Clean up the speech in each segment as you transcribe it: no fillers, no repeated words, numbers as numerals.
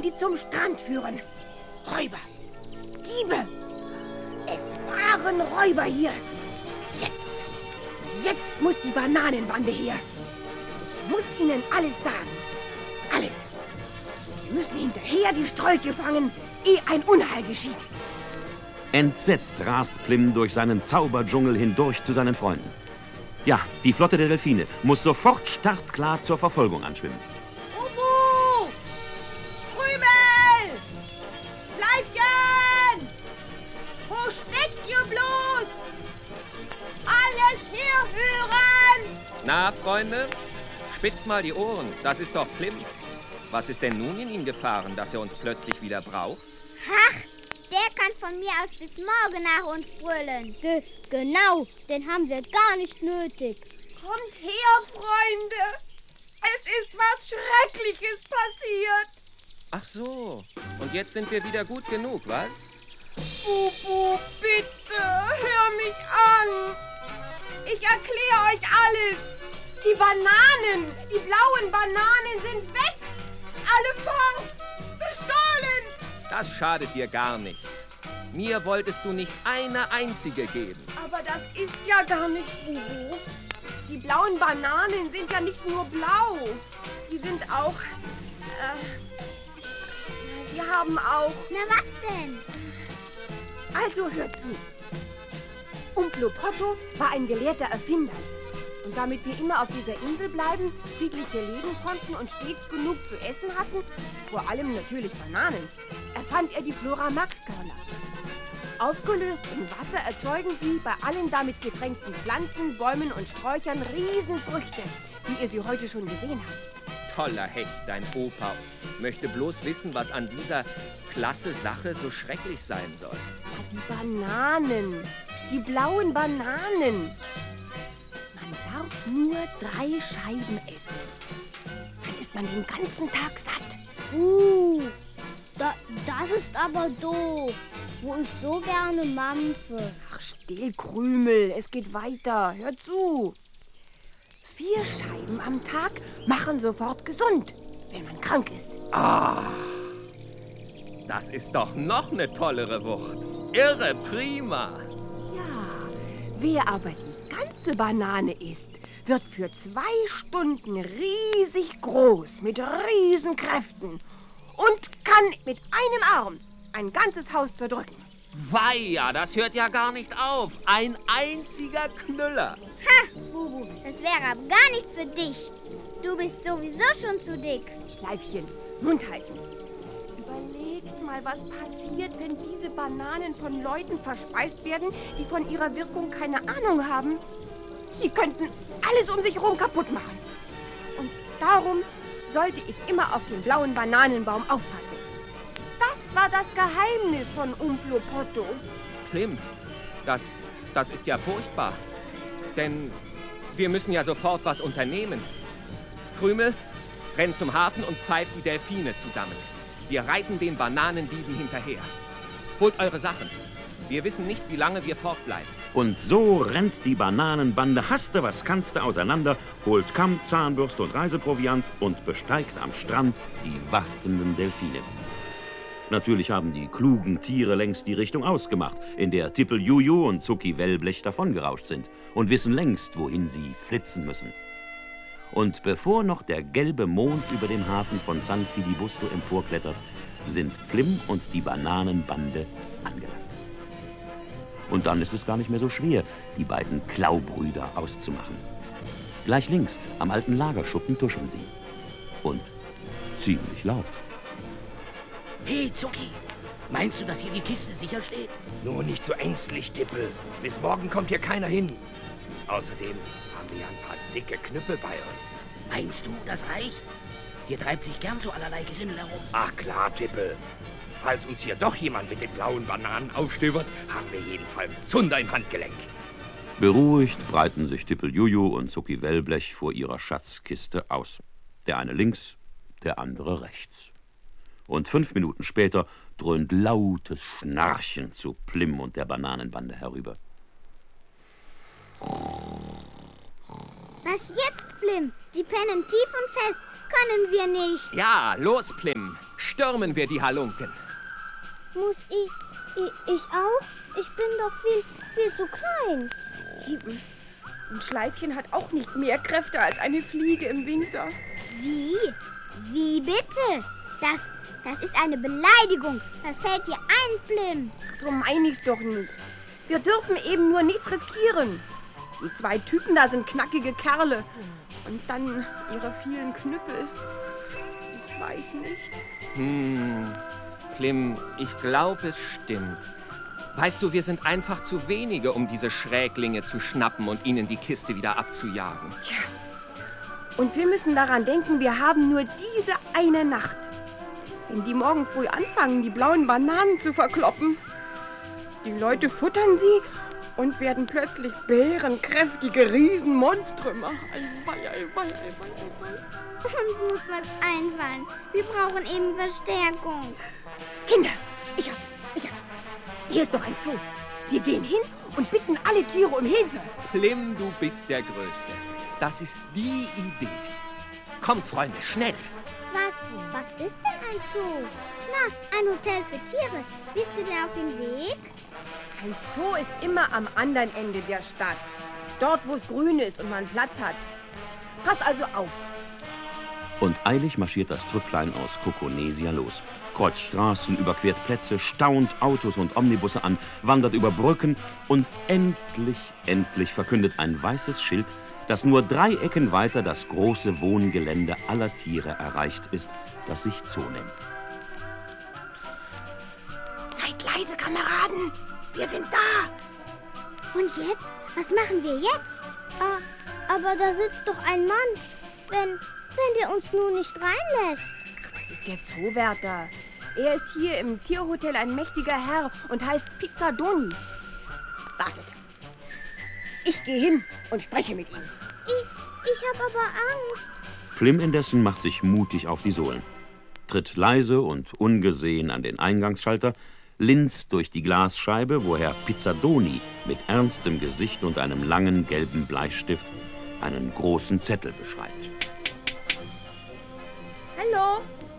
die zum Strand führen. Räuber, Diebe. Es waren Räuber hier. Jetzt muss die Bananenbande her. Ich muss ihnen alles sagen. Alles. Wir müssen hinterher die Strolche fangen, ehe ein Unheil geschieht. Entsetzt rast Plim durch seinen Zauberdschungel hindurch zu seinen Freunden. Ja, die Flotte der Delfine muss sofort startklar zur Verfolgung anschwimmen. Ubu! Krümel! Bleibchen! Wo steckt ihr bloß? Alles herhören! Na, Freunde, spitzt mal die Ohren. Das ist doch Plim. Was ist denn nun in ihn gefahren, dass er uns plötzlich wieder braucht? Ach, der kann von mir aus bis morgen nach uns brüllen. Genau, den haben wir gar nicht nötig. Kommt her, Freunde! Es ist was Schreckliches passiert. Ach so, und jetzt sind wir wieder gut genug, was? Bubu, bitte, hör mich an. Ich erkläre euch alles. Die Bananen, die blauen Bananen sind weg. Alle fort. Gestohlen. Das schadet dir gar nichts. Mir wolltest du nicht eine einzige geben. Aber das ist ja gar nicht, Bubu. Die blauen Bananen sind ja nicht nur blau. Sie sind auch... sie haben auch... Na, was denn? Also hört zu. Umplopotto war ein gelehrter Erfinder. Und damit wir immer auf dieser Insel bleiben, friedlich hier leben konnten und stets genug zu essen hatten, vor allem natürlich Bananen, erfand er die Flora-Max-Körner. Aufgelöst im Wasser erzeugen sie bei allen damit getränkten Pflanzen, Bäumen und Sträuchern Riesenfrüchte, wie ihr sie heute schon gesehen habt. Toller Hecht, dein Opa. Möchte bloß wissen, was an dieser klasse Sache so schrecklich sein soll. Die Bananen, die blauen Bananen. Man darf nur 3 Scheiben essen. Dann ist man den ganzen Tag satt. Das ist aber doof, wo ich so gerne mampfe. Ach, still, Krümel, es geht weiter. Hör zu. 4 Scheiben am Tag machen sofort gesund, wenn man krank ist. Das ist doch noch eine tollere Wucht. Irre, prima. Ja, wer aber die ganze Banane isst, wird für 2 Stunden riesig groß, mit Riesenkräften und kann mit einem Arm ein ganzes Haus zerdrücken. Weia, das hört ja gar nicht auf. Ein einziger Knüller. Ha, Bubu, das wäre aber gar nichts für dich. Du bist sowieso schon zu dick. Schleifchen, Mund halten. Überlegt mal, was passiert, wenn diese Bananen von Leuten verspeist werden, die von ihrer Wirkung keine Ahnung haben. Sie könnten alles um sich herum kaputt machen. Und darum sollte ich immer auf den blauen Bananenbaum aufpassen. Das war das Geheimnis von Umplopotto. Plim, das ist ja furchtbar. Denn wir müssen ja sofort was unternehmen. Krümel, rennt zum Hafen und pfeift die Delfine zusammen. Wir reiten den Bananendieben hinterher. Holt eure Sachen. Wir wissen nicht, wie lange wir fortbleiben. Und so rennt die Bananenbande haste was kannste auseinander, holt Kamm, Zahnbürste und Reiseproviant und besteigt am Strand die wartenden Delfine. Natürlich haben die klugen Tiere längst die Richtung ausgemacht, in der Tippel Juju und Zucki Wellblech davongerauscht sind und wissen längst, wohin sie flitzen müssen. Und bevor noch der gelbe Mond über dem Hafen von San Filibusto emporklettert, sind Plim und die Bananenbande angelangt. Und dann ist es gar nicht mehr so schwer, die beiden Klaubrüder auszumachen. Gleich links, am alten Lagerschuppen, tuscheln sie. Und ziemlich laut. Hey, Zucki, meinst du, dass hier die Kiste sicher steht? Nur nicht so ängstlich, Tippel. Bis morgen kommt hier keiner hin. Außerdem haben wir ja ein paar dicke Knüppel bei uns. Meinst du, das reicht? Hier treibt sich gern so allerlei Gesindel herum. Ach klar, Tippel. Falls uns hier doch jemand mit den blauen Bananen aufstöbert, haben wir jedenfalls Zunder im Handgelenk. Beruhigt breiten sich Tippel Juju und Zucki Wellblech vor ihrer Schatzkiste aus. Der eine links, der andere rechts. Und 5 Minuten später dröhnt lautes Schnarchen zu Plim und der Bananenbande herüber. Was jetzt, Plim? Sie pennen tief und fest. können wir nicht. Ja, los, Plim. Stürmen wir die Halunken. Muss ich auch? Ich bin doch viel zu klein. Eben. Ein Schleifchen hat auch nicht mehr Kräfte als eine Fliege im Winter. Wie? Wie bitte? Das ist eine Beleidigung. Das fällt dir ein, Plim. So meine ich's doch nicht. Wir dürfen eben nur nichts riskieren. Die 2 Typen da sind knackige Kerle. Und dann ihre vielen Knüppel. Ich weiß nicht. Plim, ich glaube, es stimmt. Weißt du, wir sind einfach zu wenige, um diese Schräglinge zu schnappen und ihnen die Kiste wieder abzujagen. Tja. Und wir müssen daran denken, wir haben nur diese eine Nacht. Wenn die morgen früh anfangen, die blauen Bananen zu verkloppen, die Leute futtern sie und werden plötzlich bärenkräftige Riesenmonströmer. Uns muss was einfallen. Wir brauchen eben Verstärkung. Kinder, ich hab's. Hier ist doch ein Zoo. Wir gehen hin und bitten alle Tiere um Hilfe. Plim, du bist der Größte. Das ist die Idee. Kommt, Freunde, schnell. Was ist denn ein Zoo? Na, ein Hotel für Tiere. Wisst ihr denn auf den Weg? Ein Zoo ist immer am anderen Ende der Stadt. Dort, wo es grün ist und man Platz hat. Passt also auf. Und eilig marschiert das Trüpplein aus Kokonesia los. Kreuzt Straßen, überquert Plätze, staunt Autos und Omnibusse an, wandert über Brücken und endlich verkündet ein weißes Schild, dass nur 3 Ecken weiter das große Wohngelände aller Tiere erreicht ist, das sich Zoo nennt. Psst. Seid leise, Kameraden. Wir sind da. Und jetzt? Was machen wir jetzt? Aber da sitzt doch ein Mann. Wenn der uns nun nicht reinlässt. Das ist der Zoowärter. Er ist hier im Tierhotel ein mächtiger Herr und heißt Pizzadoni. Wartet. Ich gehe hin und spreche mit ihm. Ich habe aber Angst. Plim indessen macht sich mutig auf die Sohlen, tritt leise und ungesehen an den Eingangsschalter, linst durch die Glasscheibe, wo Herr Pizzadoni mit ernstem Gesicht und einem langen gelben Bleistift einen großen Zettel beschreibt. Hallo?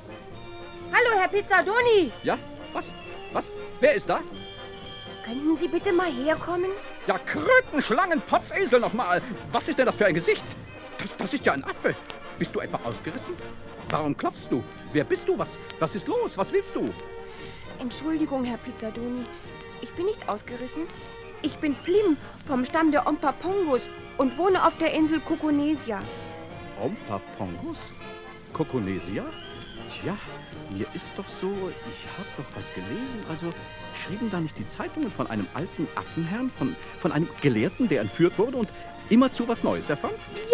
Hallo, Herr Pizzadoni. Ja? Was? Wer ist da? Könnten Sie bitte mal herkommen? Ja, Kröten, Schlangen, Potzesel nochmal. Was ist denn das für ein Gesicht? Das ist ja ein Affe. Bist du etwa ausgerissen? Warum klopfst du? Wer bist du? Was ist los? Was willst du? Entschuldigung, Herr Pizzadoni. Ich bin nicht ausgerissen. Ich bin Plim vom Stamm der Ompapongos und wohne auf der Insel Kokonesia. Ompapongos? Kokonesia? Tja, mir ist doch so, ich habe doch was gelesen. Also schrieben da nicht die Zeitungen von einem alten Affenherrn, von einem Gelehrten, der entführt wurde und immerzu was Neues erfand?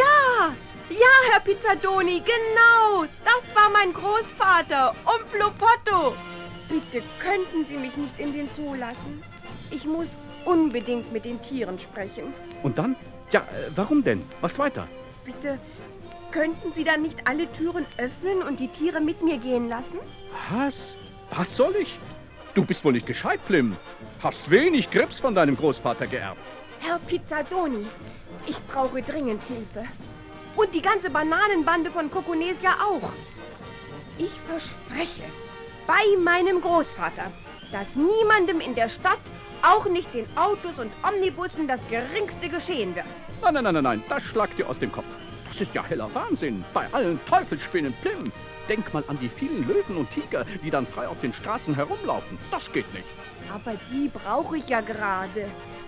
Ja, Herr Pizzadoni, genau. Das war mein Großvater, Umplopotto. Bitte, könnten Sie mich nicht in den Zoo lassen? Ich muss unbedingt mit den Tieren sprechen. Und dann? Ja, warum denn? Was weiter? Bitte, könnten Sie dann nicht alle Türen öffnen und die Tiere mit mir gehen lassen? Was? Was soll ich? Du bist wohl nicht gescheit, Plim. Hast wenig Grips von deinem Großvater geerbt. Herr Pizzadoni, ich brauche dringend Hilfe. Und die ganze Bananenbande von Kokonesia auch. Ich verspreche bei meinem Großvater, dass niemandem in der Stadt, auch nicht den Autos und Omnibussen, das Geringste geschehen wird. Nein, das schlagt dir aus dem Kopf. Das ist ja heller Wahnsinn. Bei allen Teufelsspinnen, Plim. Denk mal an die vielen Löwen und Tiger, die dann frei auf den Straßen herumlaufen. Das geht nicht. Aber die brauche ich ja gerade.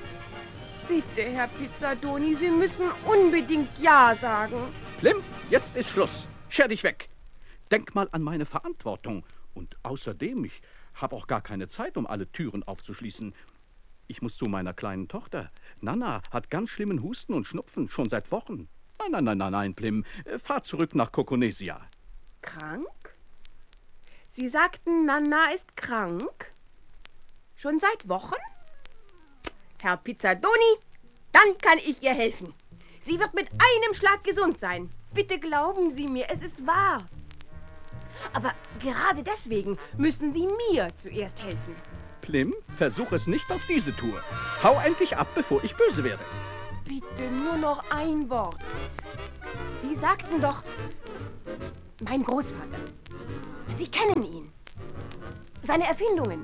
Bitte, Herr Pizzadoni, Sie müssen unbedingt Ja sagen. Plim, jetzt ist Schluss. Scher dich weg. Denk mal an meine Verantwortung. Und außerdem, ich habe auch gar keine Zeit, um alle Türen aufzuschließen. Ich muss zu meiner kleinen Tochter. Nana hat ganz schlimmen Husten und Schnupfen, schon seit Wochen. Nein, Plim. Fahr zurück nach Kokonesia. Krank? Sie sagten, Nana ist krank? Schon seit Wochen? Herr Pizzadoni, dann kann ich ihr helfen. Sie wird mit einem Schlag gesund sein. Bitte glauben Sie mir, es ist wahr. Aber gerade deswegen müssen Sie mir zuerst helfen. Plim, versuch es nicht auf diese Tour. Hau endlich ab, bevor ich böse werde. Bitte nur noch ein Wort. Sie sagten doch, Mein Großvater. Sie kennen ihn. Seine Erfindungen.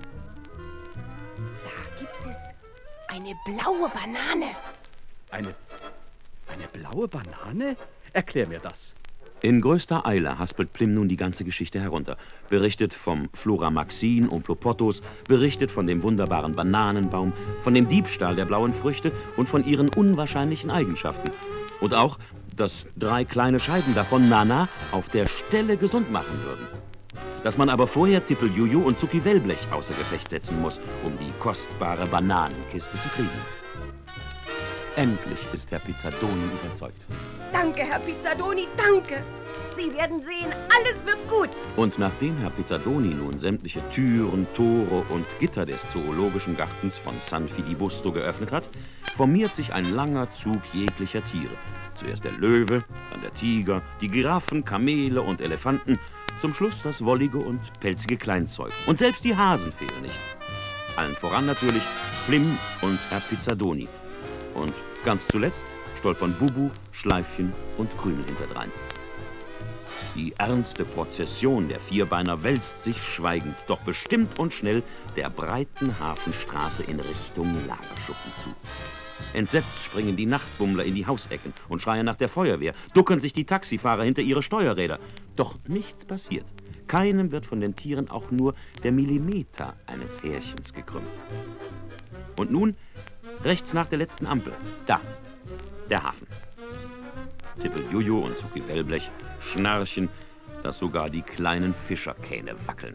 Da gibt es eine blaue Banane. Eine blaue Banane? Erklär mir das. In größter Eile haspelt Plim nun die ganze Geschichte herunter. Berichtet vom Floramaxin Omplopotos, berichtet von dem wunderbaren Bananenbaum, von dem Diebstahl der blauen Früchte und von ihren unwahrscheinlichen Eigenschaften. Und auch, dass 3 kleine Scheiben davon Nana auf der Stelle gesund machen würden. Dass man aber vorher Tippeljuju und Zucki Wellblech außer Gefecht setzen muss, um die kostbare Bananenkiste zu kriegen. Endlich ist Herr Pizzadoni überzeugt. Danke, Herr Pizzadoni, danke. Sie werden sehen, alles wird gut. Und nachdem Herr Pizzadoni nun sämtliche Türen, Tore und Gitter des Zoologischen Gartens von San Filibusto geöffnet hat, formiert sich ein langer Zug jeglicher Tiere. Zuerst der Löwe, dann der Tiger, die Giraffen, Kamele und Elefanten, zum Schluss das wollige und pelzige Kleinzeug. Und selbst die Hasen fehlen nicht. Allen voran natürlich Plim und Herr Pizzadoni. Und ganz zuletzt stolpern Bubu, Schleifchen und Krümel hinterdrein. Die ernste Prozession der Vierbeiner wälzt sich schweigend, doch bestimmt und schnell der breiten Hafenstraße in Richtung Lagerschuppen zu. Entsetzt springen die Nachtbummler in die Hausecken und schreien nach der Feuerwehr, ducken sich die Taxifahrer hinter ihre Steuerräder. Doch nichts passiert. Keinem wird von den Tieren auch nur der Millimeter eines Härchens gekrümmt. Und nun, rechts nach der letzten Ampel, da, der Hafen. Tippeljuju und Zucki Wellblech schnarchen, dass sogar die kleinen Fischerkähne wackeln.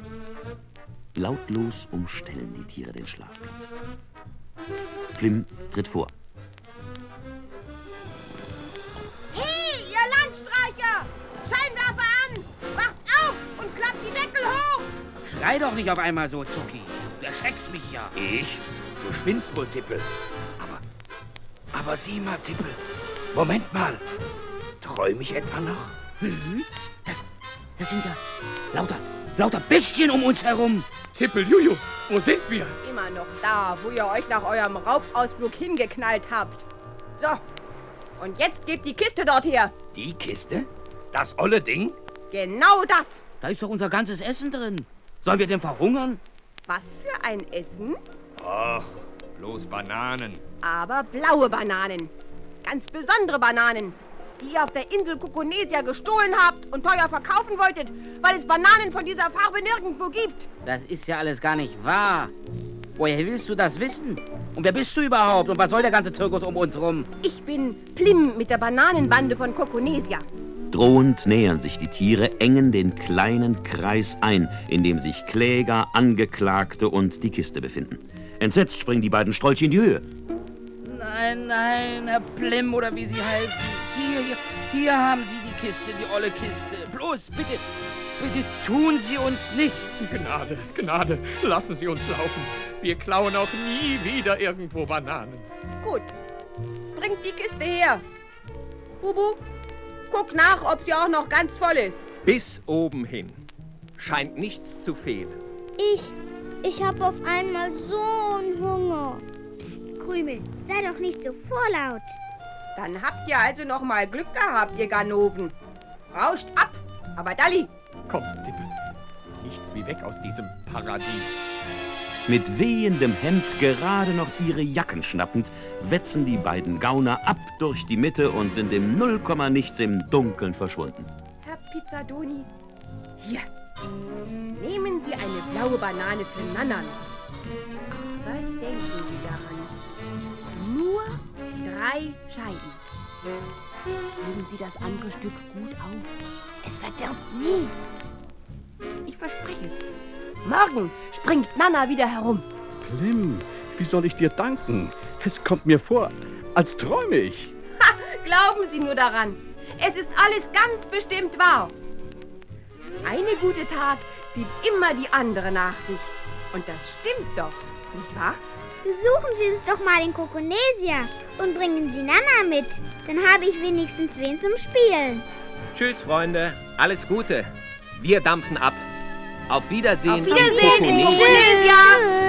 Lautlos umstellen die Tiere den Schlafplatz. Plim tritt vor. Hey, ihr Landstreicher! Scheinwerfer an! Wacht auf und klappt die Deckel hoch! Schrei doch nicht auf einmal so, Zucki. Du erschreckst mich ja. Ich? Du spinnst wohl, Tippel. Aber sieh mal, Tippel. Moment mal. Träum ich etwa noch? Mhm. Das sind ja lauter Bestien um uns herum. Tippeljuju, wo sind wir? Immer noch da, wo ihr euch nach eurem Raubausflug hingeknallt habt. So, und jetzt gebt die Kiste dort her. Die Kiste? Das olle Ding? Genau das. Da ist doch unser ganzes Essen drin. Sollen wir denn verhungern? Was für ein Essen? Ach, bloß Bananen. Aber blaue Bananen. Ganz besondere Bananen, die ihr auf der Insel Kokonesia gestohlen habt und teuer verkaufen wolltet, weil es Bananen von dieser Farbe nirgendwo gibt. Das ist ja alles gar nicht wahr. Woher willst du das wissen? Und wer bist du überhaupt? Und was soll der ganze Zirkus um uns rum? Ich bin Plim mit der Bananenbande von Kokonesia. Drohend nähern sich die Tiere, engen den kleinen Kreis ein, in dem sich Kläger, Angeklagte und die Kiste befinden. Entsetzt springen die beiden Strolche in die Höhe. Nein, Herr Plim oder wie Sie heißen. Hier haben Sie die Kiste, die olle Kiste. Bloß, bitte tun Sie uns nicht. Gnade, lassen Sie uns laufen. Wir klauen auch nie wieder irgendwo Bananen. Gut, bringt die Kiste her. Bubu, guck nach, ob sie auch noch ganz voll ist. Bis oben hin. Scheint nichts zu fehlen. Ich hab auf einmal so einen Hunger. Psst, Krümel, sei doch nicht so vorlaut. Dann habt ihr also noch mal Glück gehabt, ihr Ganoven. Rauscht ab, aber Dalli. Komm, Tippel. Nichts wie weg aus diesem Paradies. Mit wehendem Hemd gerade noch ihre Jacken schnappend, wetzen die beiden Gauner ab durch die Mitte und sind im Nullkommanichts im Dunkeln verschwunden. Herr Pizzadoni, hier. Nehmen Sie eine blaue Banane für Nana. Aber denken Sie daran, nur 3 Scheiben. Heben Sie das andere Stück gut auf. Es verdirbt nie. Ich verspreche es. Morgen springt Nana wieder herum. Plim, wie soll ich dir danken? Es kommt mir vor, als träume ich. Ha, glauben Sie nur daran. Es ist alles ganz bestimmt wahr. Eine gute Tat zieht immer die andere nach sich. Und das stimmt doch, nicht wahr? Besuchen Sie uns doch mal in Kokonesia und bringen Sie Nana mit. Dann habe ich wenigstens wen zum Spielen. Tschüss, Freunde. Alles Gute. Wir dampfen ab. Auf Wiedersehen. Auf Wiedersehen in Kokonesia.